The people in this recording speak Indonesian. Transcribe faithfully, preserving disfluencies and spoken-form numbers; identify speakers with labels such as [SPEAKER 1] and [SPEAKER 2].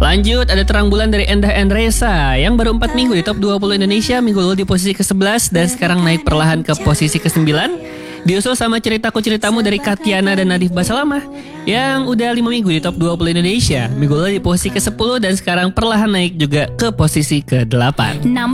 [SPEAKER 1] Lanjut, ada Terang Bulan dari Endah Endresa yang baru empat minggu di top dua puluh Indonesia, minggu lalu di posisi kesebelas dan sekarang naik perlahan ke posisi kesembilan. Diusul sama Ceritaku Ceritamu dari Katiana dan Nadif Basalamah yang udah lima minggu di top dua puluh Indonesia, minggu lalu di posisi kesepuluh dan sekarang perlahan naik juga ke posisi kedelapan.